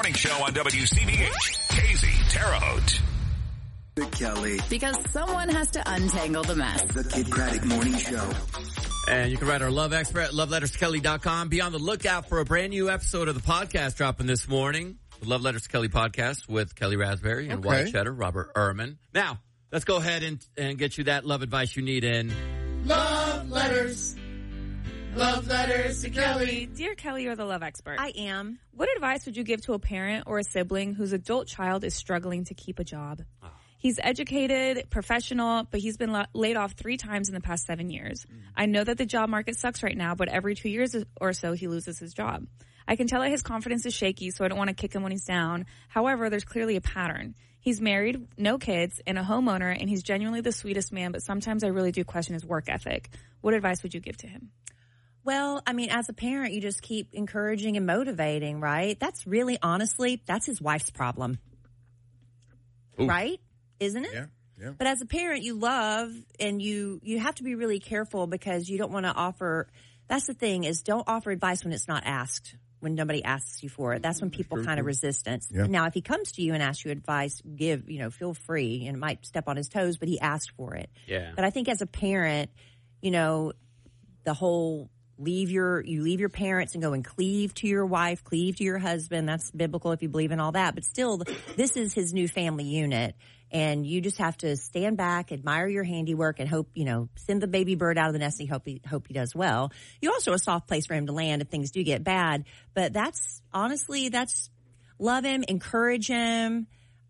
Morning show on WCBH. Casey, Terre Haute. The Kelly. Because someone has to untangle the mess. The Kid Craddock Morning Show. And you can write our love expert at loveletterskelly.com. Be on the lookout for a brand new episode of the podcast dropping this morning. The Love Letters to Kelly podcast with Kelly Raspberry and Wyatt Cheddar, Robert Ehrman. Now, let's go ahead and get you that love advice you need in Love Letters. Love Letters to Kelly. Dear Kelly, you're the love expert. I am. What advice would you give to a parent or a sibling whose adult child is struggling to keep a job? Oh. He's educated, professional, but he's been laid off 3 times in the past 7 years. I know that the job market sucks right now, but every 2 years or so he loses his job. I can tell that his confidence is shaky, so I don't want to kick him when he's down. However, there's clearly a pattern. He's married, no kids, and a homeowner, and he's genuinely the sweetest man, but sometimes I really do question his work ethic. What advice would you give to him? Well, I mean, as a parent, you just keep encouraging and motivating, right? That's really, honestly, that's his wife's problem. Ooh. Right? Isn't it? Yeah. But as a parent, you love and you have to be really careful because you don't want to offer, that's the thing is don't offer advice when it's not asked, when nobody asks you for it. That's when people kind of resistance. Yeah. Now, if he comes to you and asks you advice, feel free, and it might step on his toes, but he asked for it. Yeah. But I think as a parent, the whole you leave your parents and go and cleave to your wife, cleave to your husband. That's biblical if you believe in all that. But still, this is his new family unit. And you just have to stand back, admire your handiwork, and hope, send the baby bird out of the nest and hope he does well. You're also a soft place for him to land if things do get bad. But that's love him, encourage him.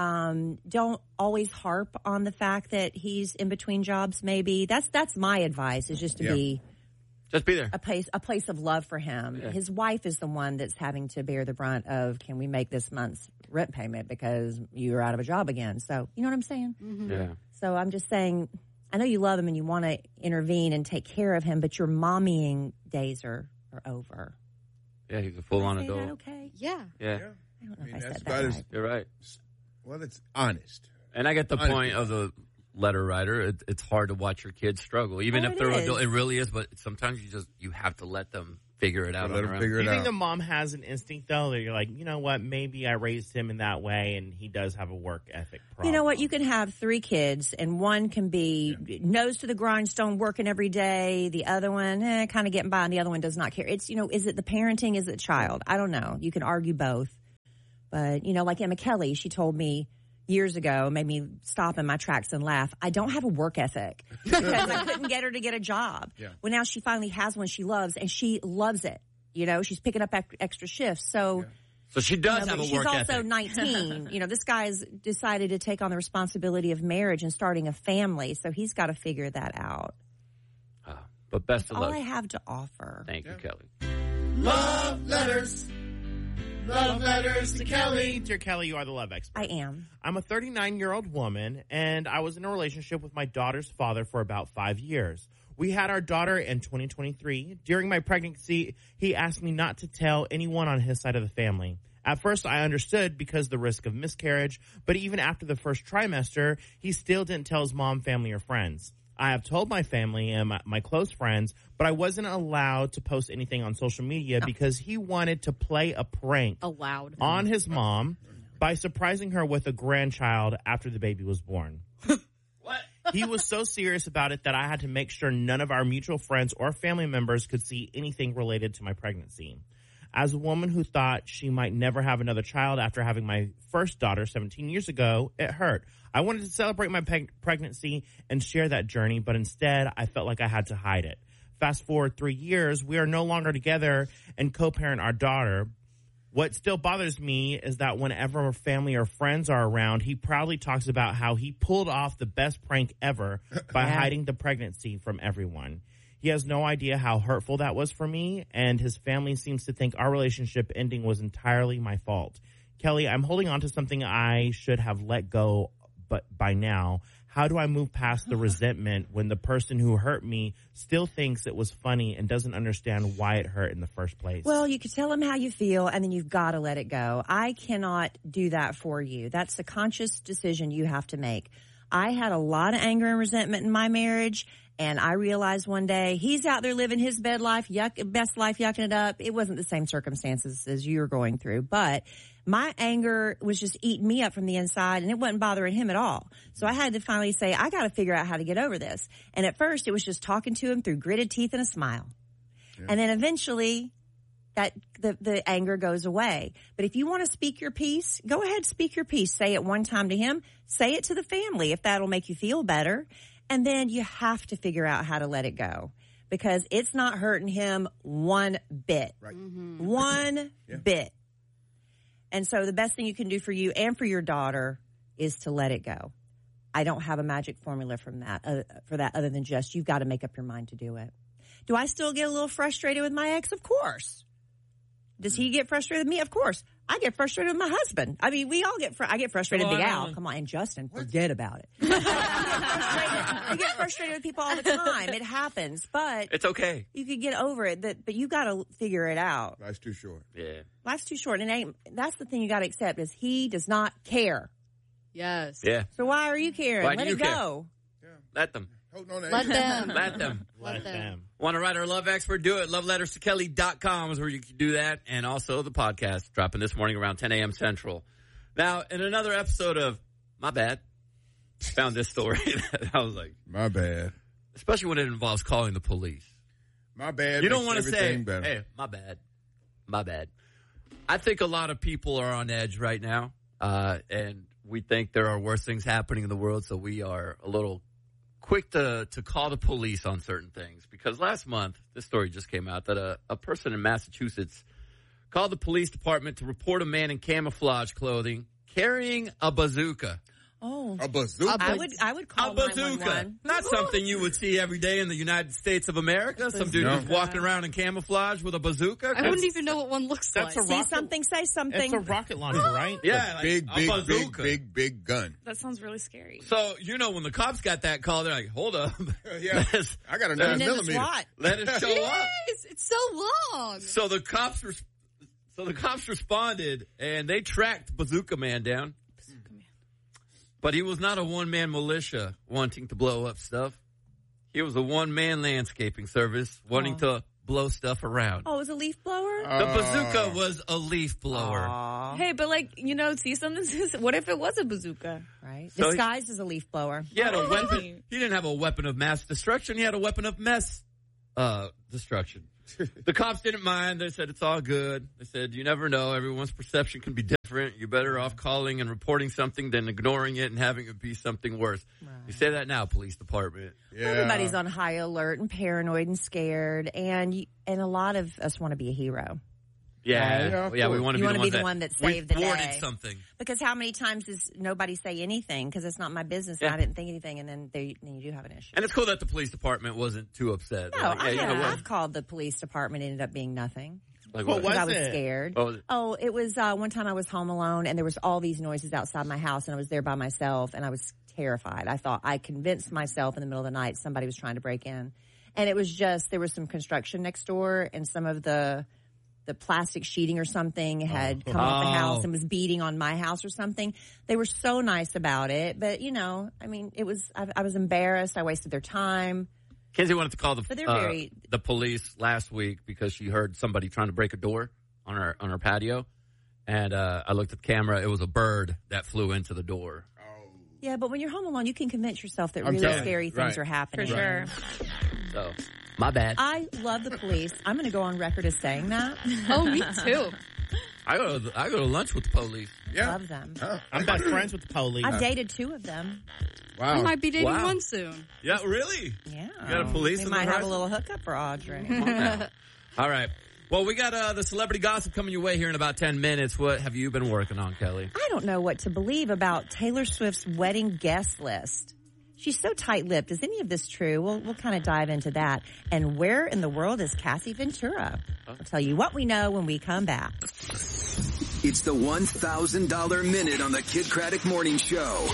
Don't always harp on the fact that he's in between jobs maybe. That's my advice, is just to be... Just be there. A place of love for him. Yeah. His wife is the one that's having to bear the brunt of, can we make this month's rent payment because you're out of a job again? So, you know what I'm saying? Mm-hmm. Yeah. So I'm just saying, I know you love him and you want to intervene and take care of him, but your mommying days are over. Yeah, he's a full-on adult. Is that okay? Yeah. I don't know if I said that right. You're right. Well, it's honest. And I get the point of the letter writer. It's hard to watch your kids struggle, even if they're adult. It really is, but sometimes you have to let them figure it out. Let them figure it out. You think the mom has an instinct though that you're like, you know what? Maybe I raised him in that way, and he does have a work ethic problem. You know what? You can have 3 kids, and one can be nose to the grindstone, working every day. The other one, kind of getting by, and the other one does not care. It's is it the parenting? Is it the child? I don't know. You can argue both, but like Emma Kelly, she told me years ago, made me stop in my tracks and laugh. I don't have a work ethic because I couldn't get her to get a job. Yeah. Well, now she finally has one she loves, and she loves it. She's picking up extra shifts. So she does have a work ethic. She's also 19. This guy's decided to take on the responsibility of marriage and starting a family. So he's got to figure that out. But best of luck. All I have to offer. Thank you, Kelly. Love Letters. Love Letters to Kelly. Dear Kelly, you are the love expert. I am. I'm a 39-year-old woman, and I was in a relationship with my daughter's father for about 5 years. We had our daughter in 2023. During my pregnancy, he asked me not to tell anyone on his side of the family. At first, I understood because the risk of miscarriage, but even after the first trimester, he still didn't tell his mom, family, or friends. I have told my family and my close friends, but I wasn't allowed to post anything on social media because he wanted to play a prank on his mom by surprising her with a grandchild after the baby was born. What? He was so serious about it that I had to make sure none of our mutual friends or family members could see anything related to my pregnancy. As a woman who thought she might never have another child after having my first daughter 17 years ago, it hurt. I wanted to celebrate my pregnancy and share that journey, but instead I felt like I had to hide it. Fast forward 3 years, we are no longer together and co-parent our daughter. What still bothers me is that whenever family or friends are around, he proudly talks about how he pulled off the best prank ever by hiding the pregnancy from everyone. He has no idea how hurtful that was for me, and his family seems to think our relationship ending was entirely my fault. Kelly, I'm holding on to something I should have let go, but by now, how do I move past the resentment when the person who hurt me still thinks it was funny and doesn't understand why it hurt in the first place? Well, you could tell him how you feel, and then you've got to let it go. I cannot do that for you. That's a conscious decision you have to make. I had a lot of anger and resentment in my marriage, and I realized one day he's out there living his best life, yucking it up. It wasn't the same circumstances as you're going through, but my anger was just eating me up from the inside, and it wasn't bothering him at all. So I had to finally say, I got to figure out how to get over this. And at first, it was just talking to him through gritted teeth and a smile. Yeah. And then eventually, that the anger goes away. But if you want to speak your piece, go ahead, speak your piece. Say it one time to him. Say it to the family if that'll make you feel better. And then you have to figure out how to let it go, because it's not hurting him one bit. Right. Mm-hmm. One bit. And so the best thing you can do for you and for your daughter is to let it go. I don't have a magic formula for that other than just you've got to make up your mind to do it. Do I still get a little frustrated with my ex? Of course. Does he get frustrated with me? Of course. I get frustrated with my husband. I mean, we all I get frustrated with Big Al. Come on. And Justin, forget about it. We get frustrated with people all the time. It happens, but it's okay. You could get over it, but you got to figure it out. Life's too short. Yeah. Life's too short. And that's the thing you got to accept is he does not care. Yes. Yeah. So why are you caring? Why Let do it you go. Yeah. Let them. Let them. Let them. Let them. Want to write our love expert? Do it. LoveLettersToKelly.com is where you can do that. And also the podcast dropping this morning around 10 a.m. Central. Now, in another episode of My Bad, found this story. I was like, my bad. Especially when it involves calling the police. My bad. You don't want to say, better. hey, my bad. My bad. I think a lot of people are on edge right now. And we think there are worse things happening in the world. So we are a little quick to call the police on certain things, because last month, this story just came out that a person in Massachusetts called the police department to report a man in camouflage clothing carrying a bazooka. Oh, a bazooka! I would call a bazooka. Not something you would see every day in the United States of America. Some dude just walking around in camouflage with a bazooka. I wouldn't even know what one looks like. See something, say something. It's a rocket launcher, right? Yeah, like big gun. That sounds really scary. So, when the cops got that call, they're like, hold up. Yeah, I got a 9mm. Let it show up. It's so long. So the cops responded, and they tracked Bazooka Man down. But he was not a one-man militia wanting to blow up stuff. He was a one-man landscaping service wanting to blow stuff around. Oh, it was a leaf blower? The bazooka was a leaf blower. Hey, but see something? What if it was a bazooka? Right. So disguised as a leaf blower. He had a weapon. He didn't have a weapon of mass destruction. He had a weapon of mess destruction. The cops didn't mind. They said, it's all good. They said, you never know. Everyone's perception can be different. You're better off calling and reporting something than ignoring it and having it be something worse. Right. You say that now, police department. Yeah. Everybody's on high alert and paranoid and scared. And a lot of us want to be a hero. Yeah, right? We want to be the one that saved the day. Thwarted something. Because how many times does nobody say anything? Because it's not my business. And I didn't think anything, and then you do have an issue. And it's cool that the police department wasn't too upset. No, I've called the police department. Ended up being nothing. Like what? I was scared. It was one time I was home alone, and there was all these noises outside my house, and I was there by myself, and I was terrified. I convinced myself in the middle of the night somebody was trying to break in, and it was just there was some construction next door, and some of the plastic sheeting or something had come off the house and was beating on my house or something. They were so nice about it. But, it was, I was embarrassed. I wasted their time. Kenzie wanted to call the police last week because she heard somebody trying to break a door on her patio. And I looked at the camera. It was a bird that flew into the door. Yeah, but when you're home alone, you can convince yourself that really scary things are happening. For sure. So, my bad. I love the police. I'm going to go on record as saying that. Oh, me too. I go to lunch with the police. Yeah. Love them. I'm best friends with the police. I've dated 2 of them. Wow. I might be dating one soon. Yeah, really? Yeah. You got a police We might have a little hookup for Audrey. All right. Well, we got the celebrity gossip coming your way here in about 10 minutes. What have you been working on, Kelly? I don't know what to believe about Taylor Swift's wedding guest list. She's so tight-lipped. Is any of this true? We'll kind of dive into that. And where in the world is Cassie Ventura? I'll tell you what we know when we come back. It's the $1,000 minute on the Kid Craddock Morning Show.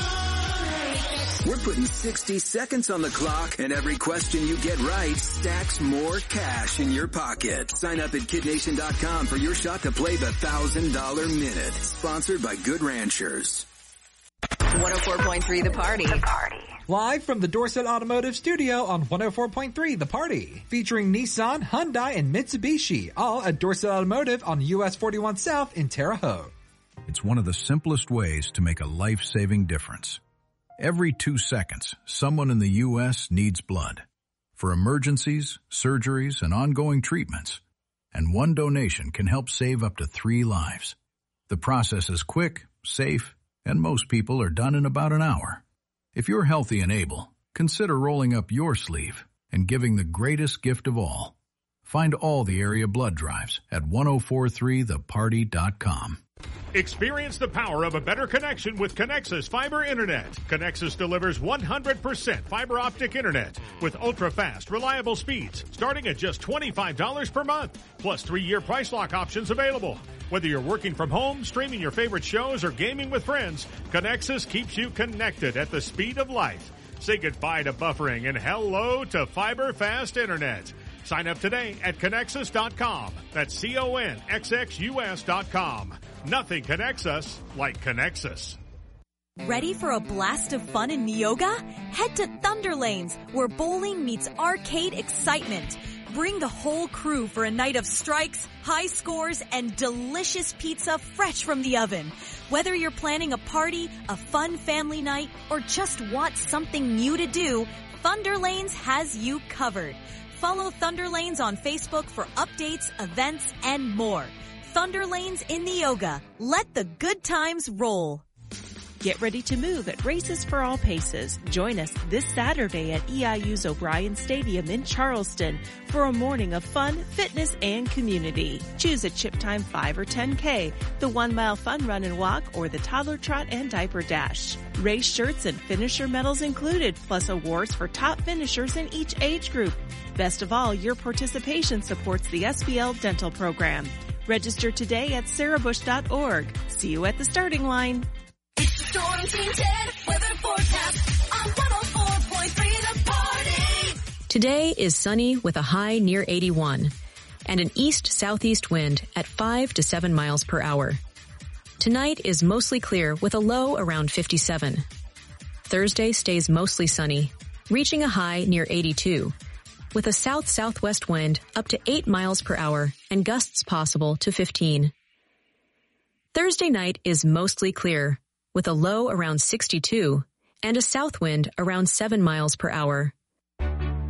We're putting 60 seconds on the clock, and every question you get right stacks more cash in your pocket. Sign up at KidNation.com for your shot to play the $1,000 minute. Sponsored by Good Ranchers. 104.3 The Party. Live from the Dorset Automotive Studio on 104.3 The Party. Featuring Nissan, Hyundai, and Mitsubishi. All at Dorset Automotive on US 41 South in Terre Haute. It's one of the simplest ways to make a life-saving difference. Every 2 seconds, someone in the U.S. needs blood. For emergencies, surgeries, and ongoing treatments. And one donation can help save up to 3 lives. The process is quick, safe, and most people are done in about an hour. If you're healthy and able, consider rolling up your sleeve and giving the greatest gift of all. Find all the area blood drives at 1043theparty.com. Experience the power of a better connection with Connexus Fiber Internet. Connexus delivers 100% fiber optic internet with ultra-fast, reliable speeds starting at just $25 per month, plus 3-year price lock options available. Whether you're working from home, streaming your favorite shows, or gaming with friends, Connexus keeps you connected at the speed of light. Say goodbye to buffering and hello to fiber fast internet. Sign up today at Connexus.com. That's CONXXUS.com. Nothing connects us like Connexus. Ready for a blast of fun in Neoga? Head to Thunder Lanes, where bowling meets arcade excitement. Bring the whole crew for a night of strikes, high scores, and delicious pizza fresh from the oven. Whether you're planning a party, a fun family night, or just want something new to do, Thunder Lanes has you covered. Follow Thunder Lanes on Facebook for updates, events, and more. Thunder Lanes in Neoga. Let the good times roll. Get ready to move at Races for All Paces. Join us this Saturday at EIU's O'Brien Stadium in Charleston for a morning of fun, fitness, and community. Choose a Chip Time 5 or 10K, the 1 mile fun run and walk, or the toddler trot and diaper dash. Race shirts and finisher medals included, plus awards for top finishers in each age group. Best of all, your participation supports the SBL dental program. Register today at sarahbush.org. See you at the starting line. It's the Storm Team 10 weather forecast on 104.3 The Party. Today is sunny with a high near 81 and an east-southeast wind at 5 to 7 miles per hour. Tonight is mostly clear with a low around 57. Thursday stays mostly sunny, reaching a high near 82. With a south-southwest wind up to 8 miles per hour and gusts possible to 15. Thursday night is mostly clear, with a low around 62 and a south wind around 7 miles per hour.